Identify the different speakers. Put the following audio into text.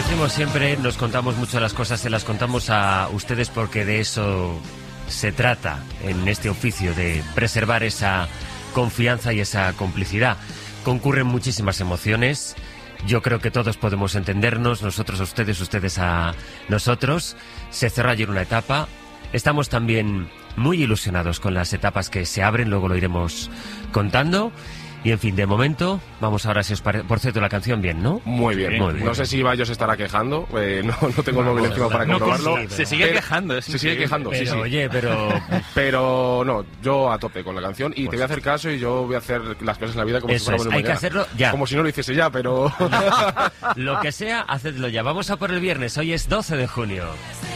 Speaker 1: decimos siempre, nos contamos mucho las cosas, se las contamos a ustedes porque de eso se trata en este oficio, de preservar esa confianza y esa complicidad. Concurren muchísimas emociones. Yo creo que todos podemos entendernos, nosotros a ustedes, ustedes a nosotros. Se cerró ayer una etapa. Estamos también muy ilusionados con las etapas que se abren, luego lo iremos contando. Y en fin, de momento, vamos ahora, si os parece. Por cierto, la canción bien, ¿no?
Speaker 2: Muy bien. No sé si Ibai se estará quejando, no tengo el móvil encima para comprobarlo.
Speaker 3: Se sigue quejando,
Speaker 2: Se sigue quejando,
Speaker 1: pero,
Speaker 2: sí.
Speaker 1: Oye,
Speaker 2: Pero no, yo a tope con la canción y te voy a hacer caso y yo voy a hacer las cosas en la vida como si fuéramos
Speaker 1: hay que hacerlo ya.
Speaker 2: Como si no lo hiciese ya, pero...
Speaker 1: Lo que sea, hacedlo ya. Vamos a por el viernes, hoy es 12 de junio.